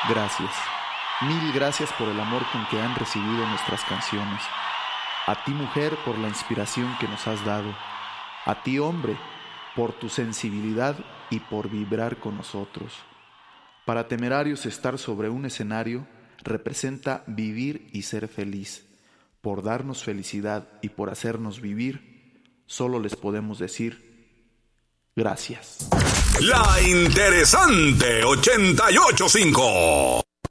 Gracias. Mil gracias por el amor con que han recibido nuestras canciones. A ti, mujer, por la inspiración que nos has dado. A ti, hombre, por tu sensibilidad y por vibrar con nosotros. Para Temerarios, estar sobre un escenario representa vivir y ser feliz. Por darnos felicidad y por hacernos vivir, solo les podemos decir gracias. La Interesante 88.5.